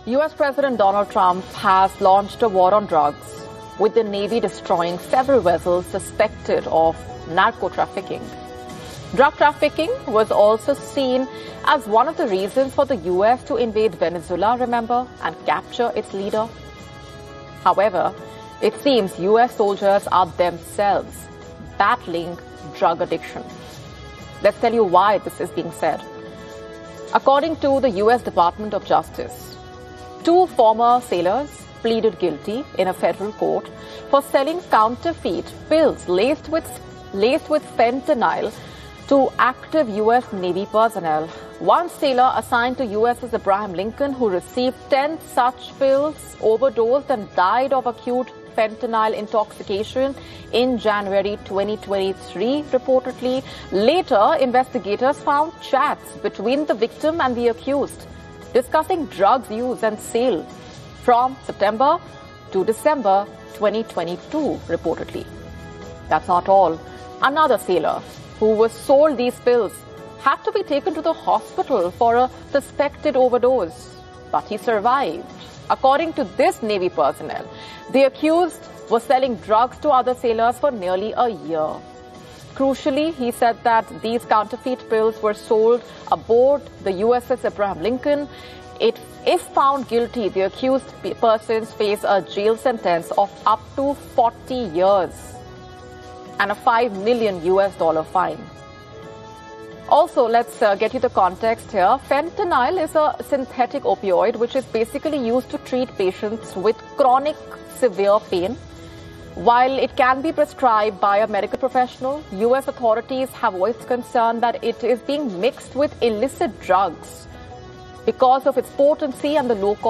US President Donald Trump has launched a war on drugs, with the Navy destroying several vessels suspected of narco-trafficking. Drug trafficking was also seen as one of the reasons for the US to invade Venezuela, remember, and capture its leader. However, it seems US soldiers are themselves battling drug addiction. Let's tell you why this is being said. According to the US Department of Justice, 2 former sailors pleaded guilty in a federal court for selling counterfeit pills laced with fentanyl to active US Navy personnel. One sailor assigned to USS Abraham Lincoln, who received 10 such pills, overdosed and died of acute fentanyl intoxication in January 2023, reportedly. Later, investigators found chats between the victim and the accused discussing drugs use and sale from September to December 2022, reportedly. That's not all. Another sailor who was sold these pills had to be taken to the hospital for a suspected overdose, but he survived. According to this Navy personnel, the accused was selling drugs to other sailors for nearly a year. Crucially, he said that these counterfeit pills were sold aboard the USS Abraham Lincoln. If found guilty, the accused persons face a jail sentence of up to 40 years and a $5 million fine. Also, let's get you the context here. Fentanyl is a synthetic opioid which is basically used to treat patients with chronic severe pain. While it can be prescribed by a medical professional, US authorities have voiced concern that it is being mixed with illicit drugs because of its potency and the low cost.